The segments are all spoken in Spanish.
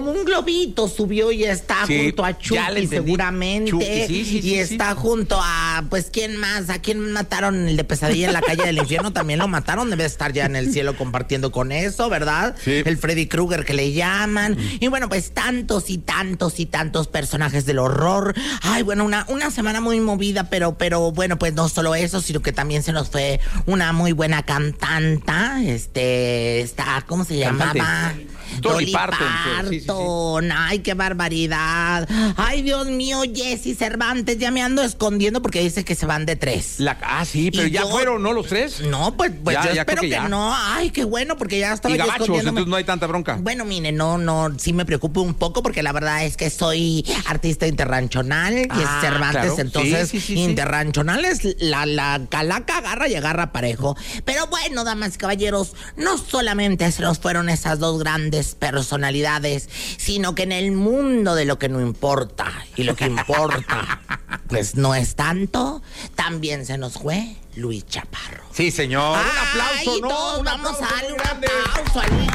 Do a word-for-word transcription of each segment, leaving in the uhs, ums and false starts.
como un globito subió y está Sí, junto a ya le Chucky entendí. seguramente. Chucky, sí, sí, y sí, está sí. junto a, pues, ¿quién más? ¿A quién mataron el de Pesadilla en la calle del infierno? También lo mataron, debe estar ya en el cielo compartiendo con eso, ¿verdad? Sí. El Freddy Krueger que le llaman. Mm. Y bueno, pues tantos y tantos y tantos personajes del horror. Ay, bueno, una, una semana muy movida, pero, pero bueno, pues no solo eso, sino que también se nos fue una muy buena cantanta. Este, está, ¿cómo se Cantante. llamaba? Dolly Parton. Parton. Sí, sí, sí. Ay, qué barbaridad. Ay, Dios mío, Jessy Cervantes, ya me ando escondiendo porque dice que se van de tres. La, ah, sí, pero Y ya yo- fueron, ¿no? Los tres. No, pues, pues Ya, yo ya espero creo que, que ya. no. Ay, qué bueno, porque ya estaba Y yo gabachos, escondiéndome. entonces no hay tanta bronca. Bueno, mire, no, no, sí me preocupo un poco porque la verdad es que soy artista internacional y es Ah, Cervantes, claro. entonces Sí, sí, sí, sí. internacional es la, la calaca agarra y agarra parejo. Pero bueno, damas y caballeros, no solamente se nos fueron esas dos grandes personalidades, sino que en el mundo de lo que no importa y lo que importa, pues no es tanto, también se nos fue Luis Chaparro. Sí, señor. Ay, un aplauso, ¿no? todos Un vamos aplauso a darle muy un grande. aplauso a Luis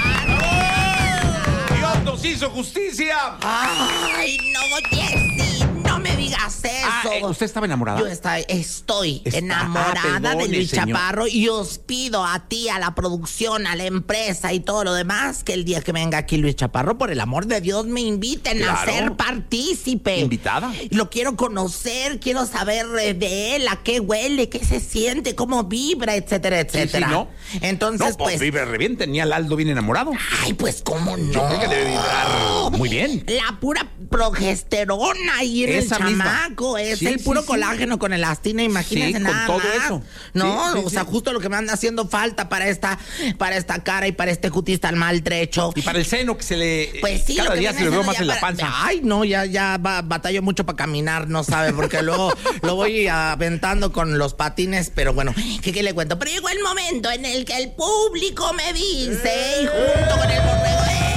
Chaparro. Dios nos hizo justicia. Ay, no, Jessy, no me digas eso. Ah, eh, ¿usted estaba enamorada? Yo está- estoy Está- enamorada ah, de perdone, Luis señor. Chaparro y os pido a ti, a la producción, a la empresa y todo lo demás, que el día que venga aquí Luis Chaparro, por el amor de Dios, me inviten a Claro. ser partícipe. ¿Invitada? Lo quiero conocer, quiero saber eh, de él, a qué huele, qué se siente, cómo vibra, etcétera, etcétera. sí, ¿no? Entonces, No, pues... pues vive re bien, tenía al Aldo bien enamorado. Ay, pues, ¿cómo no? Yo creo que debe vibrar muy bien. La pura progesterona ahí en Esa el misma. chamaco, es Sí, el sí, puro sí. colágeno con elastina, imagínense Sí, con nada todo más. eso. No, Sí, sí, o sea, sí. justo lo que me anda haciendo falta para esta, para esta cara y para este cutis tan maltrecho. Y para el seno que se le... Pues sí, cada lo que día viene se le veo siendo más ya en la para- panza. Ay, no, ya, ya va- batallo mucho para caminar, no sabe, porque luego lo voy aventando con los patines, pero bueno, ¿qué, qué le cuento? Pero llegó el momento en el que el público me dice, y junto con el borrego, ¡eh!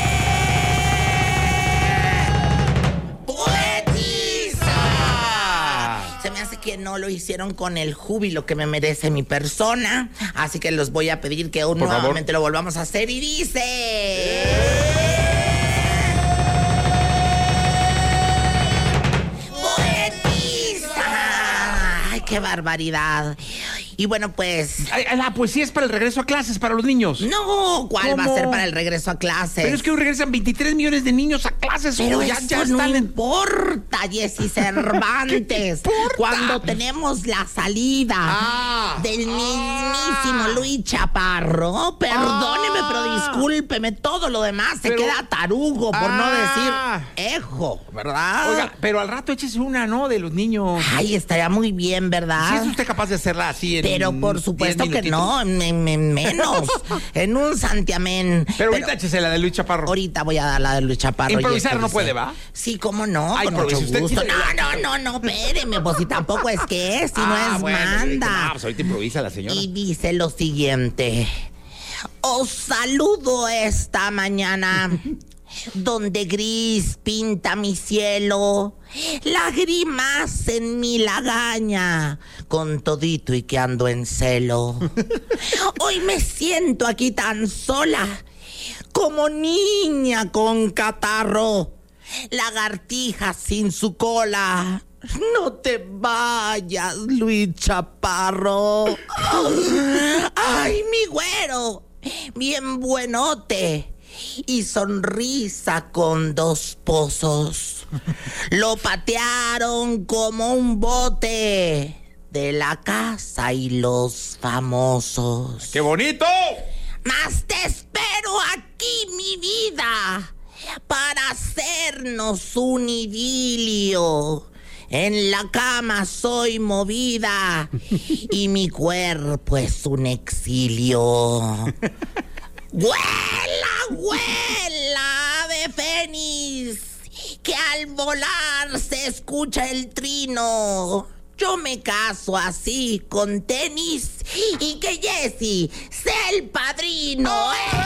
¡Poetiza! Se me hace que no lo hicieron con el júbilo que me merece mi persona, así que los voy a pedir que aún Por favor. nuevamente lo volvamos a hacer y dice... ¡Poetiza! ¡Ay, qué barbaridad! Y bueno, pues... Ay, ay, la poesía es para el regreso a clases, para los niños. No, ¿cuál va a ¿Cómo? ser para el regreso a clases? Pero es que hoy regresan veintitrés millones de niños a clases. Pero oh, ya, eso ya no están en... importa, Jessy Cervantes. ¿Qué te importa? Cuando tenemos la salida Ah. del mismísimo Ah. Luis Chaparro, perdóneme, Ah. pero discúlpeme, todo lo demás se Pero- queda tarugo, por no Ah. decir ejo, ¿verdad? Oiga, pero al rato échese una, ¿no? De los niños. Ay, estaría muy bien, ¿verdad? ¿Sí es usted capaz de hacerla así en Pero por diez supuesto que minutitos? no, en, en- en menos, en un santiamén. Pero ahorita échese la de Luis Chaparro. Ahorita voy a dar la de Luis Chaparro. Improvisar y esto no dice- puede, ¿va? Sí, cómo no, Ay, con mucho improvise usted, gusto. sí, No, no, no, no, espéreme, pues si tampoco es que es, si no Ah, es bueno, manda. no, pues ahorita improvisa la señora. Y dice lo siguiente. Os saludo esta mañana, donde gris pinta mi cielo, lágrimas en mi lagaña, con todito y que ando en celo. Hoy me siento aquí tan sola, como niña con catarro, lagartija sin su cola. No te vayas, Luis Chaparro. Ay, mi güero, bien buenote y sonrisa con dos pozos. Lo patearon como un bote de la casa y los famosos. ¡Qué bonito! Mas te espero aquí, mi vida, para hacernos un idilio. En la cama soy movida y mi cuerpo es un exilio. ¡Huela, huela, ave fénix! Que al volar se escucha el trino. Yo me caso así con tenis y que Jessy sea el padrino.